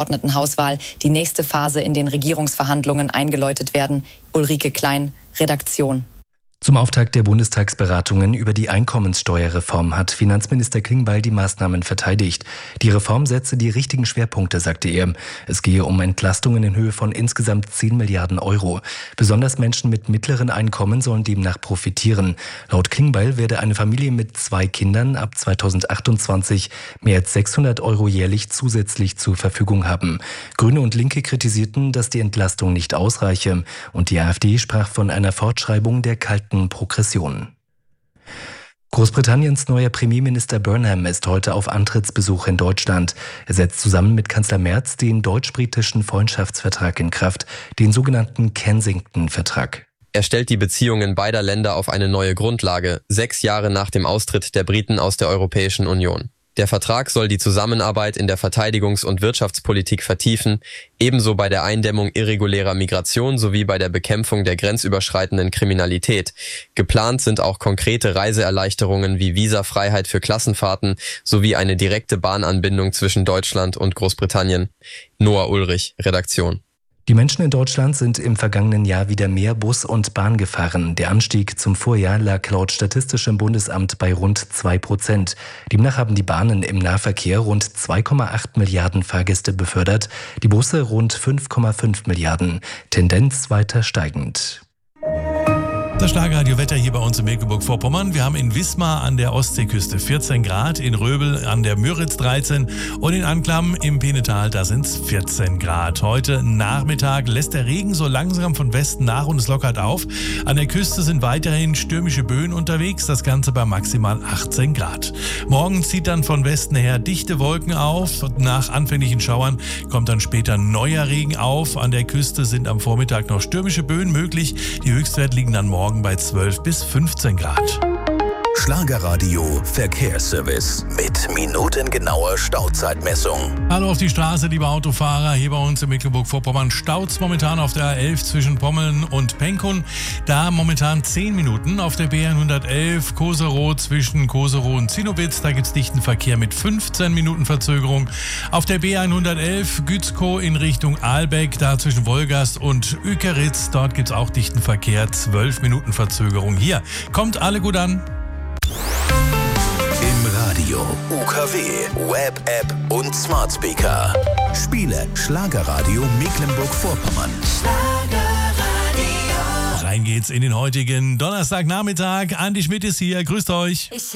Abgeordnetenhauswahl die nächste Phase in den Regierungsverhandlungen eingeläutet werden. Ulrike Klein, Redaktion. Zum Auftakt der Bundestagsberatungen über die Einkommenssteuerreform hat Finanzminister Klingbeil die Maßnahmen verteidigt. Die Reform setze die richtigen Schwerpunkte, sagte er. Es gehe um Entlastungen in Höhe von insgesamt 10 Milliarden Euro. Besonders Menschen mit mittleren Einkommen sollen demnach profitieren. Laut Klingbeil werde eine Familie mit 2 Kindern ab 2028 mehr als 600 Euro jährlich zusätzlich zur Verfügung haben. Grüne und Linke kritisierten, dass die Entlastung nicht ausreiche. Und die AfD sprach von einer Fortschreibung der kalten Progression. Großbritanniens neuer Premierminister Burnham ist heute auf Antrittsbesuch in Deutschland. Er setzt zusammen mit Kanzler Merz den deutsch-britischen Freundschaftsvertrag in Kraft, den sogenannten Kensington-Vertrag. Er stellt die Beziehungen beider Länder auf eine neue Grundlage, 6 Jahre nach dem Austritt der Briten aus der Europäischen Union. Der Vertrag soll die Zusammenarbeit in der Verteidigungs- und Wirtschaftspolitik vertiefen, ebenso bei der Eindämmung irregulärer Migration sowie bei der Bekämpfung der grenzüberschreitenden Kriminalität. Geplant sind auch konkrete Reiseerleichterungen wie Visafreiheit für Klassenfahrten sowie eine direkte Bahnanbindung zwischen Deutschland und Großbritannien. Noah Ulrich, Redaktion. Die Menschen in Deutschland sind im vergangenen Jahr wieder mehr Bus und Bahn gefahren. Der Anstieg zum Vorjahr lag laut Statistischem Bundesamt bei rund 2%. Demnach haben die Bahnen im Nahverkehr rund 2,8 Milliarden Fahrgäste befördert, die Busse rund 5,5 Milliarden. Tendenz weiter steigend. Das Schlagerradio-Wetter hier bei uns in Mecklenburg-Vorpommern. Wir haben in Wismar an der Ostseeküste 14 Grad, in Röbel an der Müritz 13 und in Anklam im Peenetal, da sind es 14 Grad. Heute Nachmittag lässt der Regen so langsam von Westen nach und es lockert auf. An der Küste sind weiterhin stürmische Böen unterwegs, das Ganze bei maximal 18 Grad. Morgen zieht dann von Westen her dichte Wolken auf. Nach anfänglichen Schauern kommt dann später neuer Regen auf. An der Küste sind am Vormittag noch stürmische Böen möglich. Die Höchstwerte liegen dann morgen bei 12 bis 15 Grad. Schlagerradio Verkehrsservice mit minutengenauer Stauzeitmessung. Hallo auf die Straße, liebe Autofahrer. Hier bei uns in Mecklenburg-Vorpommern staut's momentan auf der A11 zwischen Pommeln und Penkun. Da momentan 10 Minuten. Auf der B111 Koserow zwischen Koserow und Zinnowitz. Da gibt's dichten Verkehr mit 15 Minuten Verzögerung. Auf der B111 Gützkow in Richtung Ahlbeck. Da zwischen Wolgast und Uekeritz. Dort gibt's auch dichten Verkehr. 12 Minuten Verzögerung. Hier kommt alle gut an. Im Radio, UKW, Web-App und Smart Speaker. Spiele Schlagerradio Mecklenburg-Vorpommern. Rein geht's in den heutigen Donnerstagnachmittag. Andi Schmidt ist hier. Grüßt euch.